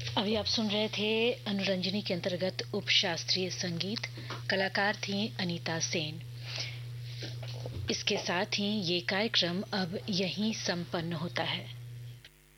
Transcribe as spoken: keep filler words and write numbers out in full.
अभी आप सुन रहे थे अनुरंजनी के अंतर्गत उपशास्त्रीय संगीत। कलाकार थी अनीता सेन। इसके साथ ही ये कार्यक्रम अब यहीं संपन्न होता है।